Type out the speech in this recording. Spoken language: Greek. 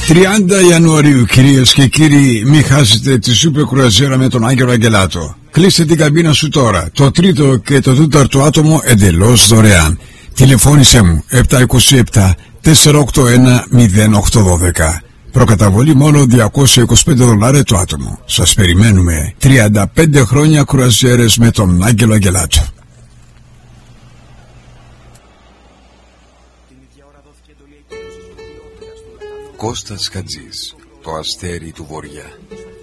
30 Ιανουαρίου, κυρίες και κύριοι, μην χάσετε τη σούπερ κρουαζιέρα με τον Άγγελο Αγγελάτο. Κλείστε την καμπίνα σου τώρα. Το τρίτο και το τέταρτο άτομο εντελώς δωρεάν. Τηλεφώνησέ μου 727 481 0812. Προκαταβολή μόνο $225 το άτομο. Σας περιμένουμε. 35 χρόνια κρουαζιέρες με τον Άγγελο Αγγελάτο. Κώστας Χατζής, το αστέρι του Βοριά.